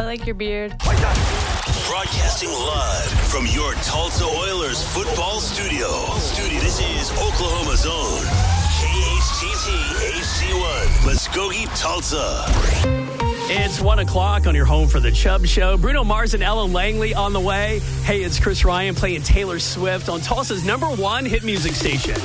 I like your beard. Broadcasting live from your Tulsa Oilers football studio. This is Oklahoma's own KHTT HD1, Muskogee, Tulsa. It's 1 o'clock on your home for the Chubb Show. Bruno Mars and Ellen Langley on the way. Hey, it's Chris Ryan playing Taylor Swift on Tulsa's #1 hit music station.